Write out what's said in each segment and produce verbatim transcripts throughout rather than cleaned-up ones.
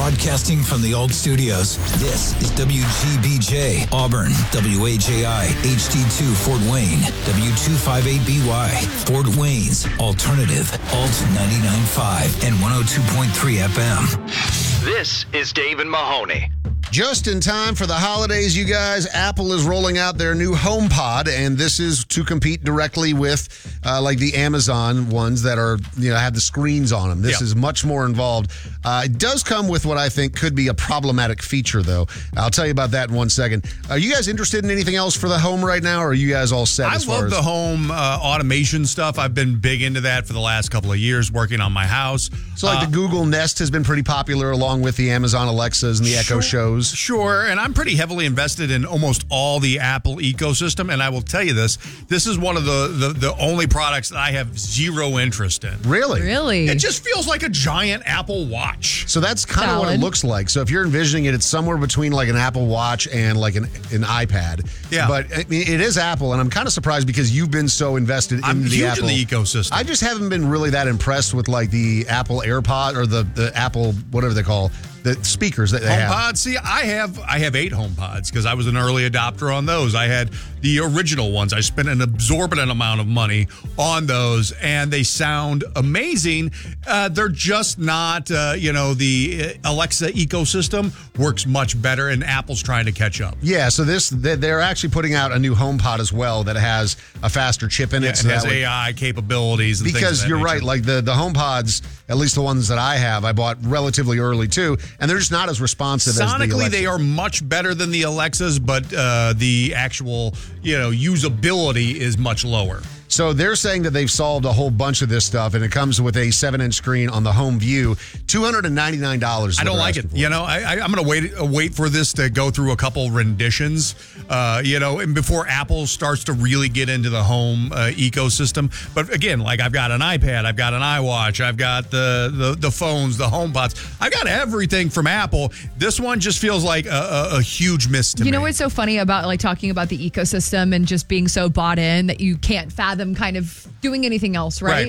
Broadcasting from the old studios, this is W G B J, Auburn, W A J I, H D two, Fort Wayne, W two fifty-eight B Y, Fort Wayne's Alternative, Alt ninety-nine point five and one oh two point three F M. This is Dave and Mahoney. Just in time for the holidays, you guys, Apple is rolling out their new HomePod, and this is to compete directly with uh, like the Amazon ones that are, you know, have the screens on them. This yeah. is much more involved. Uh, it does come with what I think could be a problematic feature, though. I'll tell you about that in one second. Are you guys interested in anything else for the home right now, or are you guys all set? I as far love as- the home uh, automation stuff. I've been big into that for the last couple of years, working on my house. So like uh, the Google Nest has been pretty popular along with the Amazon Alexas and the Echo Sure. Shows. Sure, and I'm pretty heavily invested in almost all the Apple ecosystem, and I will tell you this, this is one of the, the, the only products that I have zero interest in. Really? Really? It just feels like a giant Apple Watch. So that's kind of what it Valid. looks like. So if you're envisioning it, it's somewhere between like an Apple Watch and like an, an iPad. Yeah. But I mean, it is Apple, and I'm kind of surprised because you've been so invested I'm in the huge Apple. in the ecosystem. I just haven't been really that impressed with like the Apple AirPod or the, the Apple, whatever they call the speakers that they have. HomePod. See, I have I have eight HomePods because I was an early adopter on those. I had the original ones. I spent an exorbitant amount of money on those, and they sound amazing. Uh, they're just not, uh, you know, the Alexa ecosystem works much better, and Apple's trying to catch up. Yeah, so this they- they're actually putting out a new HomePod as well that has a faster chip in it. Yeah, it so has that would- A I capabilities. And things of Because that you're nature. right, like the, the HomePods, at least the ones that I have, I bought relatively early too, and they're just not as responsive as the Sonically, Alexa. they are much better than the Alexas, but uh, the actual, you know, usability is much lower. So they're saying that they've solved a whole bunch of this stuff, and it comes with a seven-inch screen on the home view, two hundred ninety-nine dollars. is I what don't they're like it. asking for. You know, I, I, I'm going to wait uh, wait for this to go through a couple renditions, uh, you know, and before Apple starts to really get into the home uh, ecosystem. But again, like I've got an iPad, I've got an iWatch, I've got the the, the phones, the HomePods. I've got everything from Apple. This one just feels like a, a, a huge miss to me. You know what's so funny about like talking about the ecosystem and just being so bought in that you can't fathom kind of doing anything else, right? Right.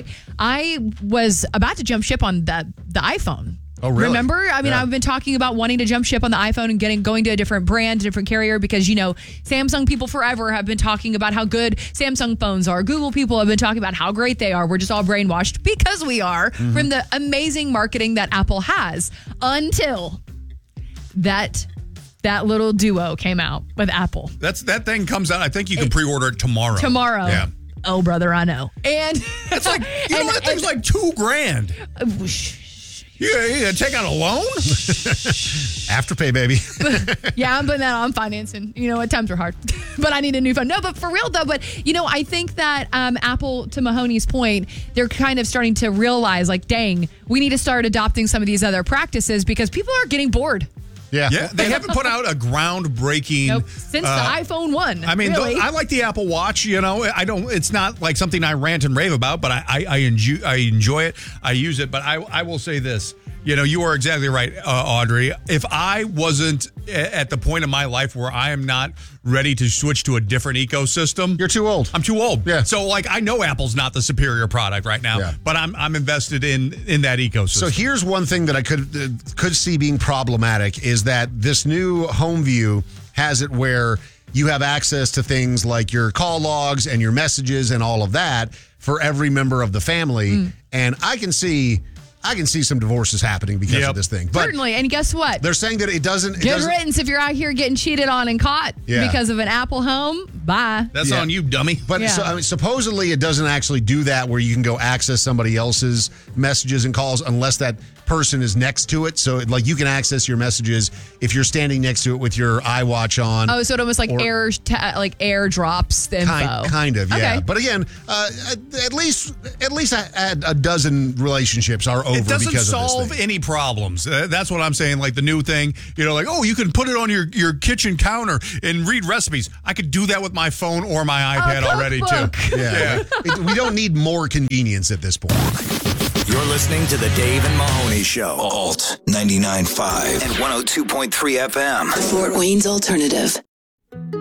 I was about to jump ship on the the iPhone. Oh, really? Remember? I mean, Yeah. I've been talking about wanting to jump ship on the iPhone and getting going to a different brand, a different carrier, because, you know, Samsung people forever have been talking about how good Samsung phones are. Google people have been talking about how great they are. We're just all brainwashed because we are Mm-hmm. from the amazing marketing that Apple has until that that little duo came out with Apple That's that thing comes out. I think you can pre-order it tomorrow. tomorrow. Yeah. Oh, brother, I know. And It's like, you know, and- that thing's like two grand. and- shh. Yeah, you gonna take out a loan? Afterpay, baby. Yeah, I'm putting that on financing. You know what? Times are hard. But I need a new phone. No, but for real, though. But, you know, I think that um, Apple, to Mahoney's point, they're kind of starting to realize, like, dang, we need to start adopting some of these other practices because people are getting bored. Yeah. Yeah, they haven't put out a groundbreaking. Nope. Since uh, the iPhone one. I mean, really. th- I like the Apple Watch. You know, I don't. It's not like something I rant and rave about, but I, I, I enjoy. I enjoy it. I use it. But I, I will say this. You know, you are exactly right, uh, Audrey. If I wasn't a- at the point in my life where I am not ready to switch to a different ecosystem, You're too old. I'm too old. Yeah. So, like, I know Apple's not the superior product right now, Yeah. but I'm I'm invested in in that ecosystem. So here's one thing that I could uh, could see being problematic is that this new home view has it where you have access to things like your call logs and your messages and all of that for every member of the family. And I can see I can see some divorces happening because Yep. of this thing. But Certainly. And guess what? they're saying that it doesn't it Good doesn't, riddance if you're out here getting cheated on and caught Yeah. because of an Apple home. Bye. That's Yeah. on you, dummy. But Yeah. so, I mean, supposedly it doesn't actually do that where you can go access somebody else's messages and calls unless that person is next to it. So like you can access your messages if you're standing next to it with your iWatch on. Oh, so it almost like Or- air, ta- like air drops the info. Kind, kind of, yeah. Okay. But again, uh, at, at least at least a, a dozen relationships are over It doesn't because of solve this thing. any problems. Uh, that's what I'm saying. Like the new thing, you know, like, oh, you can put it on your, your kitchen counter and read recipes. I could do that with my phone or my iPad already, cookbook. too. Yeah, it, we don't need more convenience at this point. You're listening to the Dave and Mahoney Show. Alt ninety-nine point five and one oh two point three F M. Fort Wayne's Alternative.